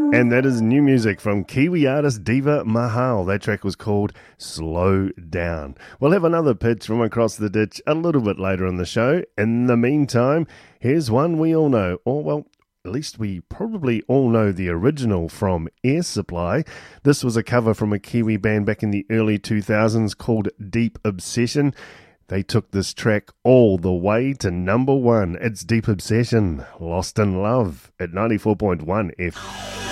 And that is new music from Kiwi artist Diva Mahal. That track was called Slow Down. We'll have another pitch from Across the Ditch a little bit later in the show. In the meantime, here's one we all know, or well, at least we probably all know the original from Air Supply. This was a cover from a Kiwi band back in the early 2000s called Deep Obsession. They took this track all the way to number one. It's Deep Obsession, Lost in Love at 94.1 F.